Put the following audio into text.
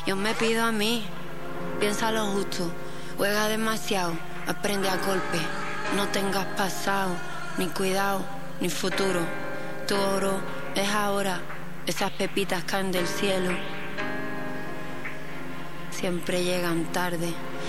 Yo me pido a mí, piensa lo justo, juega demasiado, aprende a golpe. No tengas pasado, ni cuidado, ni futuro. Tu oro es ahora, esas pepitas caen del cielo. Siempre llegan tarde,